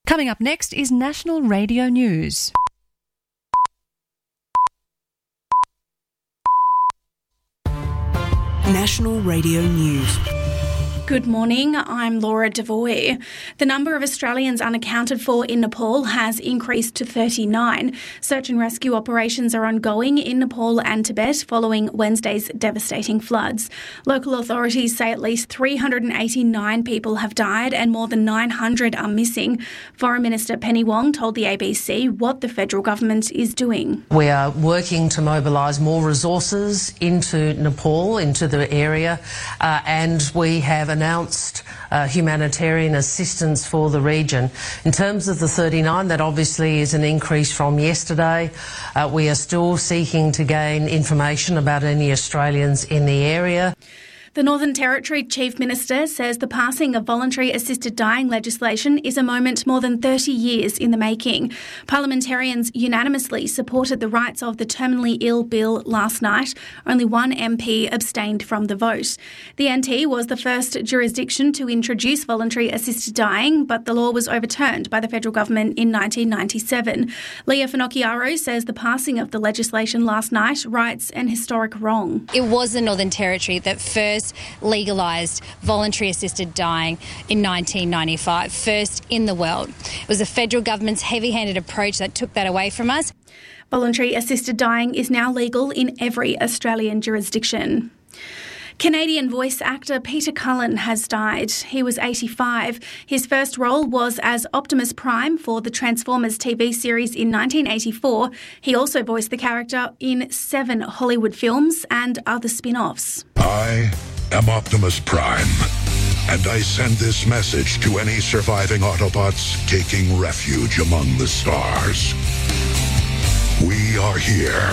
Coming up next is National Radio News. National Radio News. Good morning, I'm Laura Devoy. The number of Australians unaccounted for in Nepal has increased to 39. Search and rescue operations are ongoing in Nepal and Tibet following Wednesday's devastating floods. Local authorities say at least 389 people have died and more than 900 are missing. Foreign Minister Penny Wong told the ABC what the federal government is doing. We are working to mobilise more resources into Nepal, into the area, and we have announced humanitarian assistance for the region. In terms of the 39, that obviously is an increase from yesterday. We are still seeking to gain information about any Australians in the area. The Northern Territory Chief Minister says the passing of voluntary assisted dying legislation is a moment more than 30 years in the making. Parliamentarians unanimously supported the rights of the terminally ill bill last night. Only one MP abstained from the vote. The NT was the first jurisdiction to introduce voluntary assisted dying, but the law was overturned by the federal government in 1997. Leah Finocchiaro says the passing of the legislation last night rights an historic wrong. It was the Northern Territory that first legalised voluntary assisted dying in 1995, first in the world. It was the federal government's heavy-handed approach that took that away from us. Voluntary assisted dying is now legal in every Australian jurisdiction. Canadian voice actor Peter Cullen has died. He was 85. His first role was as Optimus Prime for the Transformers TV series in 1984. He also voiced the character in 7 Hollywood films and other spin-offs. I am Optimus Prime, and I send this message to any surviving Autobots taking refuge among the stars. We are here.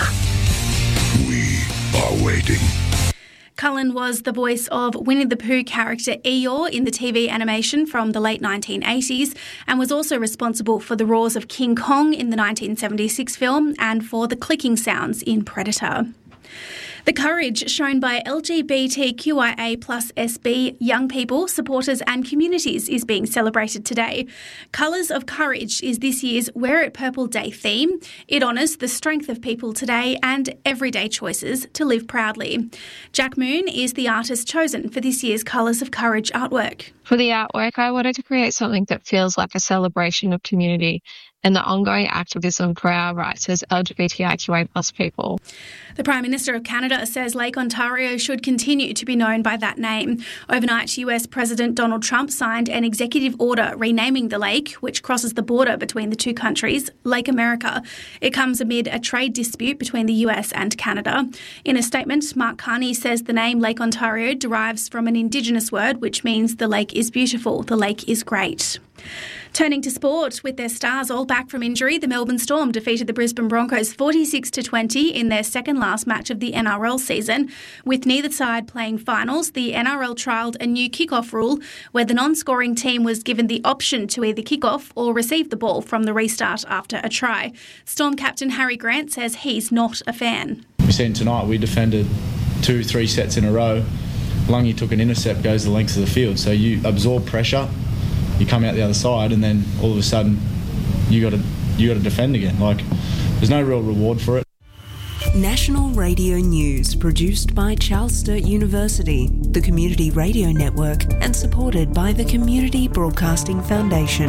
We are waiting. Cullen was the voice of Winnie the Pooh character Eeyore in the TV animation from the late 1980s and was also responsible for the roars of King Kong in the 1976 film and for the clicking sounds in Predator. The courage shown by LGBTQIA plus SB young people, supporters and communities is being celebrated today. Colours of Courage is this year's Wear It Purple Day theme. It honours the strength of people today and everyday choices to live proudly. Jack Moon is the artist chosen for this year's Colours of Courage artwork. For the artwork, I wanted to create something that feels like a celebration of community and the ongoing activism for our rights as LGBTIQA plus people. The Prime Minister of Canada says Lake Ontario should continue to be known by that name. Overnight, US President Donald Trump signed an executive order renaming the lake, which crosses the border between the two countries, Lake America. It comes amid a trade dispute between the US and Canada. In a statement, Mark Carney says the name Lake Ontario derives from an Indigenous word which means the lake is beautiful, the lake is great. Turning to sport, with their stars all back from injury, the Melbourne Storm defeated the Brisbane Broncos 46-20 in their second last match of the NRL season. With neither side playing finals, the NRL trialled a new kick-off rule where the non-scoring team was given the option to either kick off or receive the ball from the restart after a try. Storm captain Harry Grant says he's not a fan. We seen tonight we defended 2-3 sets in a row. Lungy took an intercept, goes the length of the field, so you absorb pressure. You come out the other side, and then all of a sudden, you got to defend again. Like, there's no real reward for it. National Radio News, produced by Charles Sturt University, the Community Radio Network, and supported by the Community Broadcasting Foundation.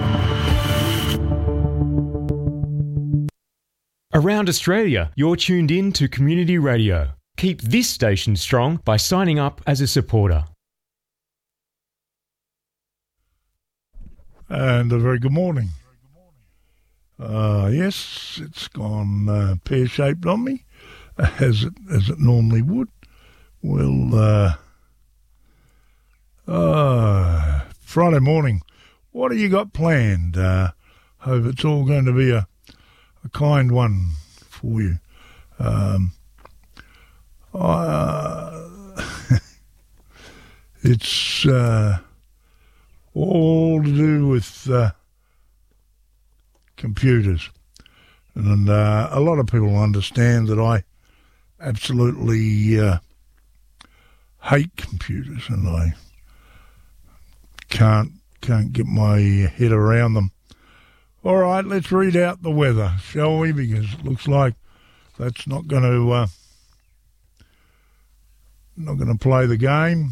Around Australia, you're tuned in to Community Radio. Keep this station strong by signing up as a supporter. And a very good morning. Yes, it's gone pear-shaped on me, as it normally would. Well, Friday morning, what have you got planned? Hope it's all going to be a kind one for you. It's all to do with computers. And a lot of people understand that I absolutely hate computers, and I can't get my head around them All right, let's read out the weather, shall we? Because it looks like that's not going to play the game.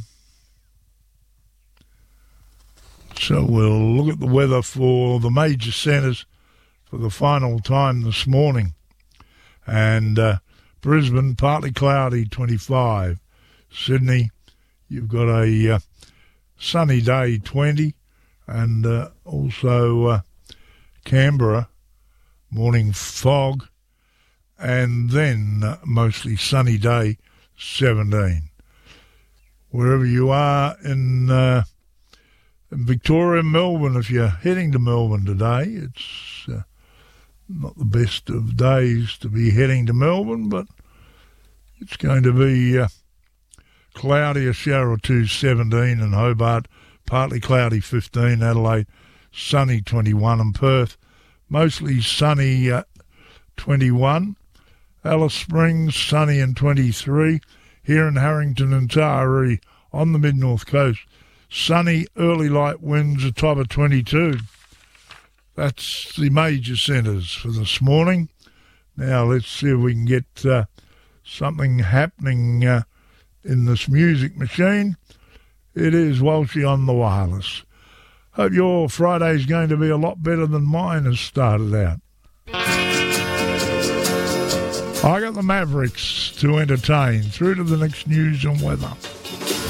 So we'll look at the weather for the major centres for the final time this morning. And Brisbane, partly cloudy, 25. Sydney, you've got a sunny day, 20. And also Canberra, morning fog. And then mostly sunny day, 17. Wherever you are in Victoria, Melbourne, if you're heading to Melbourne today, it's not the best of days to be heading to Melbourne, but it's going to be cloudy, a shower or two, 17, and Hobart, partly cloudy, 15, Adelaide, sunny, 21, and Perth, mostly sunny, 21, Alice Springs, sunny and 23, here in Harrington and Taree on the mid-north coast, sunny, early light winds, a top of 22. That's the major centres for this morning. Now let's see if we can get something happening in this music machine. It is Walshy on the wireless. Hope your Friday's going to be a lot better than mine has started out. I got the Mavericks to entertain through to the next news and weather.